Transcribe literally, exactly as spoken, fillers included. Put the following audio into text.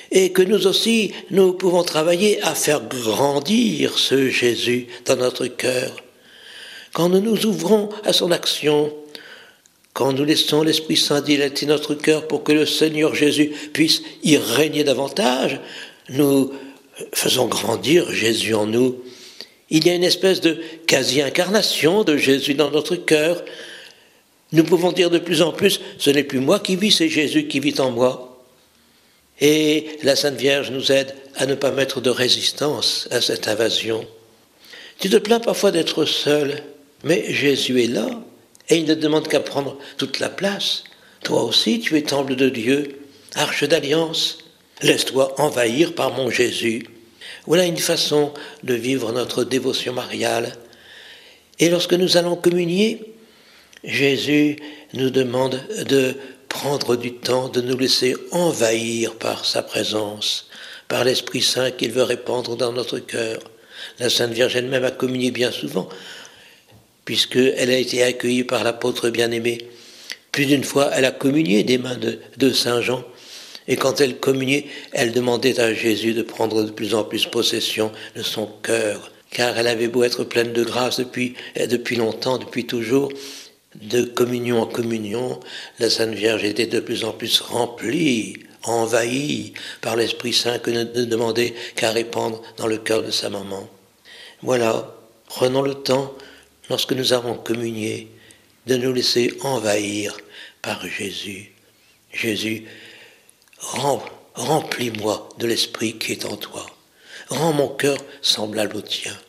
et que nous aussi, nous pouvons travailler à faire grandir ce Jésus dans notre cœur. Quand nous nous ouvrons à son action, quand nous laissons l'Esprit Saint dilater notre cœur pour que le Seigneur Jésus puisse y régner davantage, nous faisons grandir Jésus en nous. Il y a une espèce de quasi-incarnation de Jésus dans notre cœur. Nous pouvons dire de plus en plus, ce n'est plus moi qui vis, c'est Jésus qui vit en moi. Et la Sainte Vierge nous aide à ne pas mettre de résistance à cette invasion. Tu te plains parfois d'être seul, mais Jésus est là, et il ne demande qu'à prendre toute la place. Toi aussi, tu es temple de Dieu, arche d'alliance. Laisse-toi envahir par mon Jésus. Voilà une façon de vivre notre dévotion mariale. Et lorsque nous allons communier, Jésus nous demande de prendre du temps, de nous laisser envahir par sa présence, par l'Esprit Saint qu'il veut répandre dans notre cœur. La Sainte Vierge elle-même a communié bien souvent, puisqu'elle a été accueillie par l'apôtre bien-aimé. Plus d'une fois, elle a communié des mains de, de Saint Jean. Et quand elle communiait, elle demandait à Jésus de prendre de plus en plus possession de son cœur, car elle avait beau être pleine de grâce depuis, depuis longtemps, depuis toujours, de communion en communion, la Sainte Vierge était de plus en plus remplie, envahie par l'Esprit Saint que ne demandait qu'à répandre dans le cœur de sa maman. Voilà, prenons le temps, lorsque nous avons communié, de nous laisser envahir par Jésus. Jésus, remplis-moi de l'Esprit qui est en toi. Rends mon cœur semblable au tien.